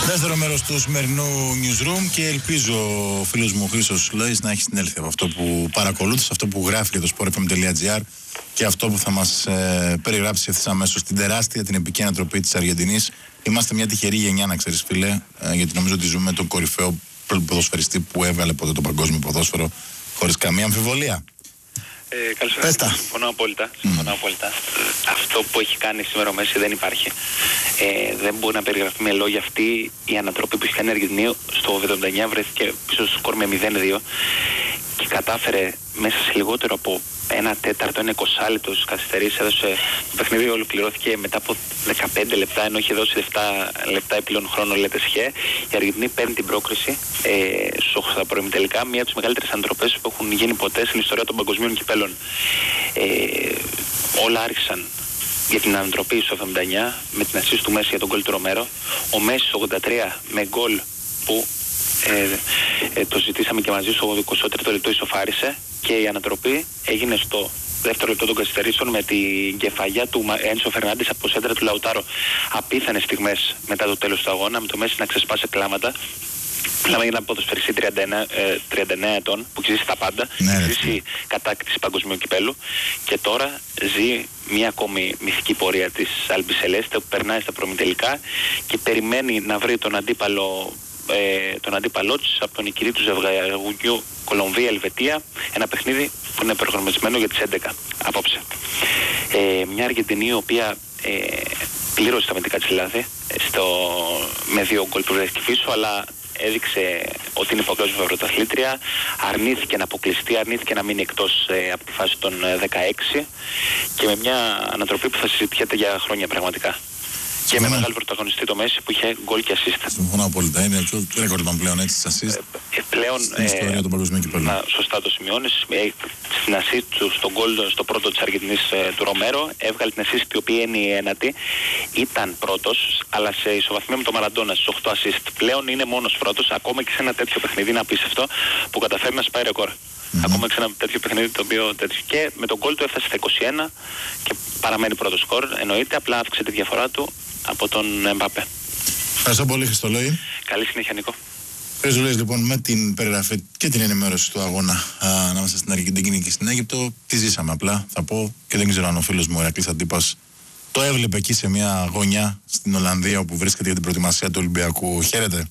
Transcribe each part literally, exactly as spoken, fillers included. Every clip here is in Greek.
Δεύτερο μέρος του σημερινού newsroom και ελπίζω ο φίλος μου ο Χρήστος Λόης να έχει συνέλθει από αυτό που παρακολούθησε, αυτό που γράφει για το sportfm.gr και αυτό που θα μας ε, περιγράψει ευθύς αμέσως την τεράστια, την επική ανατροπή της Αργεντινής. Είμαστε μια τυχερή γενιά, να ξέρεις φίλε, ε, γιατί νομίζω ότι ζούμε τον κορυφαίο ποδοσφαιριστή που έβγαλε ποτέ το παγκόσμιο ποδόσφαιρο χωρίς καμία αμφιβολία. Ε, καλώς ήρθατε. Συμφωνώ απόλυτα. Συμφωνώ mm. απόλυτα. Αυτό που έχει κάνει σήμερα ο Μέση δεν υπάρχει. Ε, δεν μπορεί να περιγραφεί με λόγια αυτή η ανατροπή που έχει κάνει η Αργεντινή. Στο εβδομήντα εννιά βρέθηκε πίσω στο σκορ με μηδέν δύο και κατάφερε μέσα σε λιγότερο από ένα τέταρτο, ένα εικοσάλεπτο λεπτό καθυστερήσει. Έδωσε το παιχνίδι, ολοκληρώθηκε μετά από δεκαπέντε λεπτά, ενώ είχε δώσει επτά λεπτά επιπλέον χρόνο, λέτε σχέ. Η Αργεντινή παίρνει την πρόκριση ε, στα προημιτελικά, μία από τις μεγαλύτερες ανατροπές που έχουν γίνει ποτέ στην ιστορία των παγκοσμίων κυπέλων. Ε, όλα άρχισαν για την ανατροπή στο εβδομήντα εννιά με την ασίστ του Μέση για τον γκολ του Ρομέρο. Ο Μέση στο ογδόντα τρία με γκολ που ε, ε, το ζητήσαμε και μαζί στο εικοστό τρίτο λεπτό ισοφάρισε, και η ανατροπή έγινε στο δεύτερο λεπτό των καθυστερήσεων με την κεφαλιά του Ένσο Φερνάντες από σέντρα του Λαουτάρο. Απίθανες στιγμές μετά το τέλος του αγώνα, με το Μέση να ξεσπάσει κλάματα. Μιλάμε για έναν ποδοσφαιριστή τριάντα εννέα ετών που έχει ζήσει τα πάντα, ναι, έχει ζήσει κατάκτηση παγκοσμίου κυπέλου και τώρα ζει μια ακόμη μυθική πορεία της Αλμπισελέστε που περνάει στα προημιτελικά και περιμένει να βρει τον αντίπαλο Ε, τον αντίπαλό της από τον νικητή του ζευγαριού Κολομβία-Ελβετία, ένα παιχνίδι που είναι προγραμματισμένο για τις έντεκα απόψε. Ε, μια Αργεντινή η οποία ε, πλήρωσε τα αμυντικά της λάθη στο, με δύο γκολ που βρέθηκε πίσω, αλλά έδειξε ότι είναι παγκόσμια πρωταθλήτρια, αρνήθηκε να αποκλειστεί, αρνήθηκε να μείνει εκτός ε, από τη φάση των δεκαέξι και με μια ανατροπή που θα συζητιέται για χρόνια πραγματικά. Και Συμφωνώ. με μεγάλο πρωταγωνιστή το Μέση που είχε γκολ και assist. Συμφωνώ απόλυτα. Είναι το ρεκόρδ πλέον έτσι της assist. Ε, πλέον, στην ιστορία ε, των παγκοσμίων κυπέλλων. να, σωστά το σημειώνεις. Ε, στην assist του, στον γκολ στο πρώτο της Αργεντινής ε, του Ρομέρο, έβγαλε την assist η οποία είναι η ένατη. Ήταν πρώτος, αλλά σε ισοβαθμία με τον Μαραντόνα στις οκτώ assist. Πλέον είναι μόνος πρώτος, ακόμα και σε ένα τέτοιο παιχνίδι, είναι απίστευτο, που καταφέρει να σπάει ρεκόρ. Mm-hmm. Ακόμα και σε ένα τέτοιο παιχνίδι το οποίο τέτοιο. Και με τον γκολ του έφτασε στα είκοσι ένα και παραμένει πρώτο σκορ. Εννοείται, απλά αύξησε τη διαφορά του από τον Εμπάπε. Ευχαριστώ πολύ, Χριστολόη. Καλή συνέχεια, Νίκο. Χρήστο Λόης, λοιπόν, με την περιγραφή και την ενημέρωση του αγώνα ανάμεσα στην Αργεντινή και στην Αίγυπτο, τη ζήσαμε απλά. Θα πω και δεν ξέρω αν ο φίλος μου ο Ηρακλής Αντίπας το έβλεπε εκεί σε μια γωνιά στην Ολλανδία όπου βρίσκεται για την προετοιμασία του Ολυμπιακού. Χαίρετε.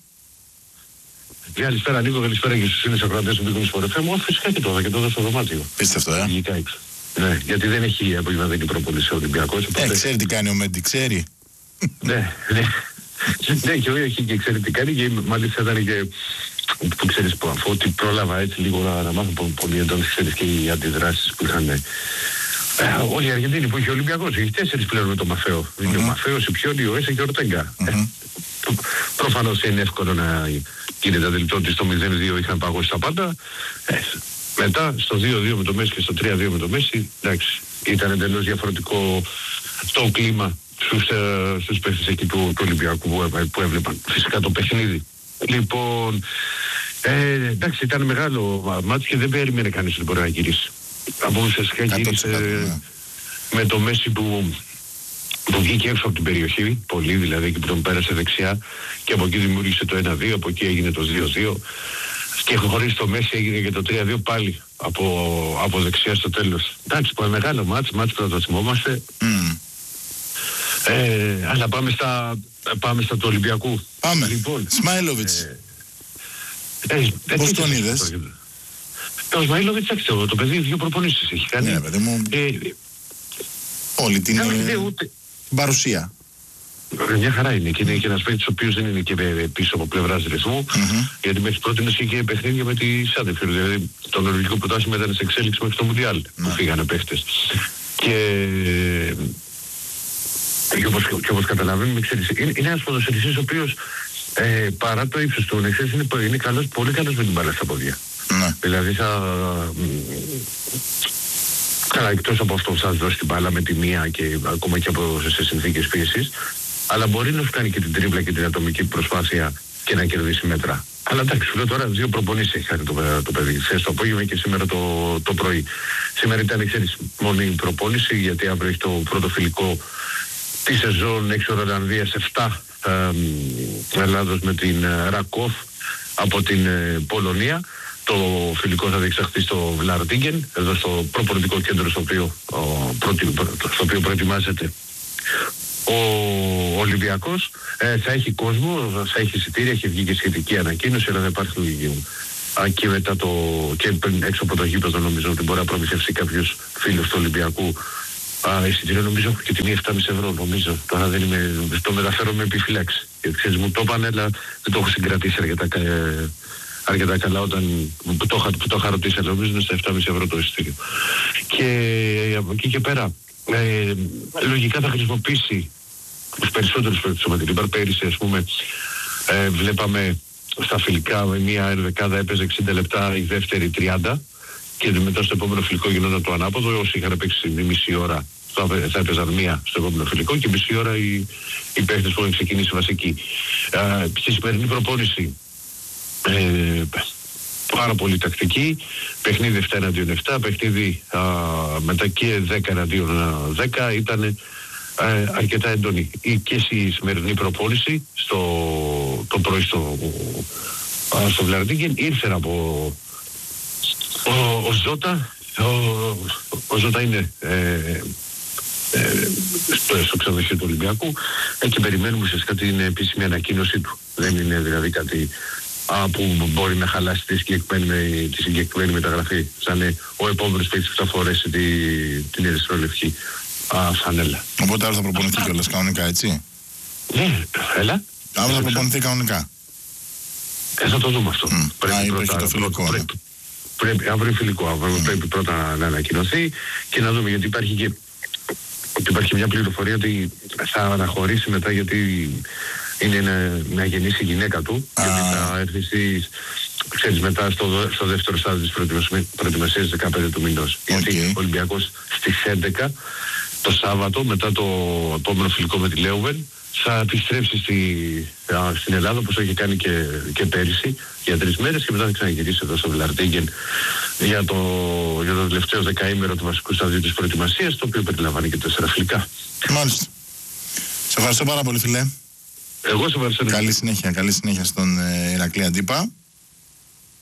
Καλησπέρα, Νίκο, καλησπέρα και στους φίλους ακροατές του Big Sport εφ εμ. Φυσικά και τώρα και τώρα στο δωμάτιο. Πίστευτο, ε. Ναι, γιατί δεν έχει απογευματινή προπόνηση ο Ολυμπιακός. Ε, ξέρει τι κάνει ο Μέντι, ξέρει. Ναι, ναι. Ναι, και όχι και ξέρει τι κάνει και μάλιστα ήταν και που ξέρεις που αφού ότι πρόλαβα έτσι λίγο να, να μάθω πολύ έντονες, ξέρεις και οι αντιδράσεις που είχαν ε, όλοι οι Αργεντίνοι που είχε ο Ολυμπιακός. Έχει τέσσερις πλέον με τον Μαφέο. Mm-hmm. Ο Μαφέος, η Πιόνι, ο Έσα και ο Ορτέγκα. Mm-hmm. Ε, προφανώς είναι εύκολο να γίνεται αντιληπτό ότι στο μηδέν δύο είχαν παγώσει τα πάντα. Ε, μετά στο δύο δύο με το Μέση και στο τρία δύο με το Μέση, εντάξει, ήταν εντελώς διαφορετικό το κλίμα στους, ε, στους παίχτες εκεί του, του Ολυμπιακού που, που έβλεπαν φυσικά το παιχνίδι. Λοιπόν, ε, εντάξει, ήταν μεγάλο μάτς και δεν περίμενε κανείς ότι μπορεί να γυρίσει. Από ουσιαστικά γύρισε ναι. με το Μέση που, που βγήκε έξω από την περιοχή, πολύ δηλαδή, εκεί που τον πέρασε δεξιά και από εκεί δημιούργησε το ένα δύο, από εκεί έγινε το δύο δύο και χωρίς το Μέση έγινε και το τρία δύο πάλι από, από δεξιά στο τέλος. Εντάξει, πολύ μεγάλο μάτς, μάτς που θα το θυμόμαστε. Mm. Ε, αλλά πάμε στα, πάμε στα του Ολυμπιακού. Πάμε. Λοιπόν, Σμάιλοβιτς. Ε, ε, ε, πώς τον είδες? Το Σμάιλοβιτς, το, το παιδί δύο προπονήσεις έχει κάνει. Ναι, παιδί μου. Ε, όλη την, ε, ούτε... την παρουσία. Μια χαρά είναι και είναι και ένας παίκτης ο οποίος δεν είναι και πίσω από πλευράς ρυθμού, mm-hmm. γιατί μέχρι πρώτη είχε και παιχνίδια με τη Σάντεφιρ, δηλαδή το νορβηγικό πρωτάθλημα ήταν σε εξέλιξη μέχρι το Μουντιάλ mm-hmm. που φύγανε παίκτες. Και, και, όπως, και όπως καταλαβαίνουμε, ξέρεις, είναι, είναι ένας ποδοσφαιριστής ο οποίος ε, παρά το ύψος του, ξέρεις, είναι, είναι καλός, πολύ καλός με την μπάλα στα πόδια. Mm-hmm. Δηλαδή θα... Καλά, εκτός από αυτό θα δώσει την μπάλα με τη μία και ακόμα και από, σε συνθήκες πίεσης, αλλά μπορεί να σου κάνει και την τρίβλα και την ατομική προσπάθεια και να κερδίσει μέτρα. Αλλά εντάξει, λέω τώρα δύο προπονήσεις έχει κάνει το, το παιδί. Χθες το απόγευμα και σήμερα το, το πρωί. Σήμερα ήταν, ξέρεις, μόνη προπόνηση, γιατί αύριο έχει το πρώτο φιλικό τη σεζόν έξω Ολλανδίας επτά ε, Ελλάδος με την Ρακόφ από την ε, Πολωνία. Το φιλικό θα διεξαχθεί στο Βλαρτίγκεν, εδώ στο προπονητικό κέντρο στο οποίο, ο, προτι, στο οποίο προετοιμάζεται ο Ολυμπιακός. Ε, θα έχει κόσμο, θα έχει εισιτήρια, έχει βγει και σχετική ανακοίνωση, αλλά δεν υπάρχει και μετά το, και έξω από το γήπεδο νομίζω ότι μπορεί να προμηθεύσει κάποιος φίλος του Ολυμπιακού. Α, εισιτήρια νομίζω και τιμή επτά κόμμα πέντε ευρώ νομίζω. Τώρα δεν είμαι, το μεταφέρω με επιφυλάξη. Γιατί ξέρεις μου το είπαν, αλλά δεν το έχω συγκρατήσει αρκετά, ε, αρκετά καλά όταν που το, που το είχα ρωτήσει, αλλά νομίζω είναι στα επτά κόμμα πέντε ευρώ το εισιτήριο. Και από εκεί και πέρα, ε, λογικά θα χρησιμοποιήσει τους περισσότερους παίκτες από την Λίμπαρ. Πέρυσι ας πούμε ε, βλέπαμε στα φιλικά με μια ενδεκάδα έπαιζε εξήντα λεπτά, η δεύτερη τριάντα και μετά στο επόμενο φιλικό γινόταν το ανάποδο. Όσοι είχαν παίξει μισή ώρα θα έπαιζαν μία στο επόμενο φιλικό και μισή ώρα οι, οι παίκτες που είχαν ξεκινήσει βασική. Ε, στη σημερινή προπόνηση ε, πάρα πολύ τακτική, παιχνίδι επτά εναντίον επτά, παιχνίδι α, μετά και δέκα εναντίον δέκα, ήταν ε, αρκετά έντονη. Και στη σημερινή προπόνηση στο, το πρωί στο, στο Βλαρτίγκεν ήρθε από ο, ο Ζώτα. Ο, ο Ζώτα είναι ε, ε, στο, στο ξενοδοχείο του Ολυμπιακού ε, και περιμένουμε ουσιαστικά την επίσημη ανακοίνωσή του. Δεν είναι δηλαδή κάτι α, που μπορεί να χαλάσει τη συγκεκριμένη, τη συγκεκριμένη μεταγραφή. Σαν ο επόμενος παίκτης που θα φορέσει τη, την ερυθρόλευκη φανέλα. Οπότε άλλο θα προπονηθεί κιόλας κανονικά, έτσι. Ναι, έλα. Άλλο θα προπονηθεί κανονικά. Ε, θα το δούμε αυτό. Mm. Πρέπει Α, πρώτα, το φιλικό, πρέ, ναι. πρέπει, αύριο φιλικό. Mm. Πρέπει πρώτα να ανακοινωθεί και να δούμε, γιατί υπάρχει και ότι υπάρχει μια πληροφορία ότι θα αναχωρήσει μετά, γιατί είναι να, να γεννήσει η γυναίκα του ah. και θα έρθει στις, ξέρεις, μετά στο, στο δεύτερο στάδιο της προετοιμασίας δεκαπέντε του μηνός. Okay. Γιατί ο Ολυμπιακός στις έντεκα το Σάββατο μετά το επόμενο φιλικό με τη Λέουβεν θα επιστρέψει στη, α, στην Ελλάδα, όπως είχε κάνει και, και πέρυσι για τρεις μέρες και μετά θα ξαναγυρίσει εδώ στο Βλαρτίγκεν για το, για το τελευταίο δεκαήμερο του βασικού σταδίου της προετοιμασίας, το οποίο περιλαμβάνει και τέσσερα φιλικά. Μάλιστα. Σε ευχαριστώ πάρα πολύ, φίλε. Εγώ σε ευχαριστώ. Καλή συνέχεια, καλή συνέχεια στον ε, Ηρακλή Αντίπα.